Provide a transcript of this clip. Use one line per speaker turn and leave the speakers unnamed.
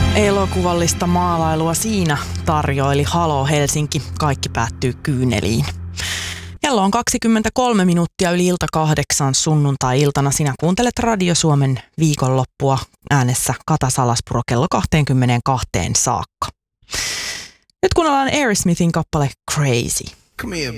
Elokuvallista maalailua siinä tarjoili Halo Helsinki. Kaikki päättyy kyyneliin. Kello on 23 minuuttia yli 7:00 sunnuntai-iltana. Sinä kuuntelet Radio Suomen viikonloppua, äänessä Kata Salaspuro kello 22 saakka. Nyt kuunnellaan Aerosmithin kappale Crazy.
Come here,